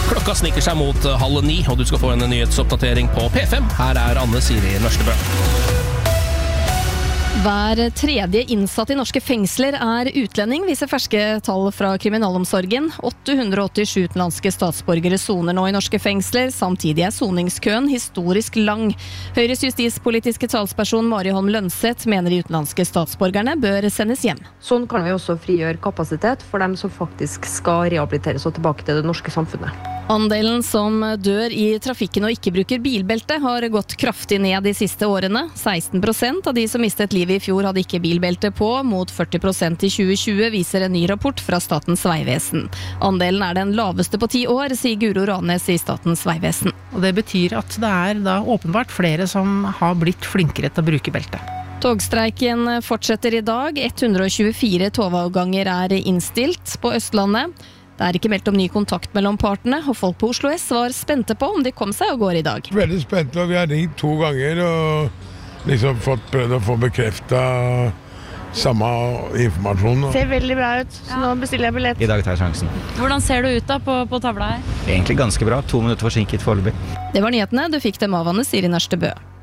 Klokka snikker seg mot 8:30, og du skal få en nyhetsoppdatering på P5. Her er Anne Siri Nørstebø. Hver tredje innsatt i norske fengsler er utlending, viser ferske tall fra kriminalomsorgen. 887 utenlandske statsborgere soner nå i norske fengsler, samtidig er soningskøen historisk lang. Høyres justispolitiske talsperson Mari Holm Lønseth mener de utenlandske statsborgerne bør sendes hjem. Sånn kan vi også frigjøre kapasitet for dem som faktisk skal rehabiliteres og tilbake til det norske samfunnet. Andelen som dør i trafikken og ikke bruker bilbelte har gått kraftig ned de siste årene. 16% av de som mistet livet i fjor hadde ikke bilbelte på, mot 40% i 2020, viser en ny rapport fra Statens Vegvesen. Andelen er den laveste på 10 år, sier Guro Ranes i Statens Vegvesen. Og det betyr at det er da åpenbart flere som har blitt flinkere til å bruke belte. Togstreiken fortsetter i dag. 124 togavganger er innstilt på Østlandet. Det er ikke meldt om ny kontakt mellom partene, og folk på Oslo S var spente på om de kom seg og går i dag. Veldig spente, og vi har ringt 2 ganger og liksom prøvd å få bekreftet samme informasjon. Ser veldig bra ut, så nå bestiller jeg billett. I dag tar jeg sjansen. Hvordan ser du ut da på tavla her? Egentlig ganske bra, 2 minutter forsinket foreløpig. Det var nyhetene, du fikk dem av Anne Siri Nørstebø.